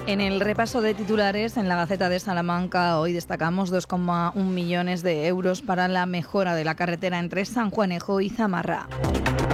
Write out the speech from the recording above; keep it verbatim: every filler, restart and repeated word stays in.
En el repaso de titulares en la Gaceta de Salamanca hoy destacamos dos coma uno millones de euros para la mejora de la carretera entre San Juanejo y Zamarra.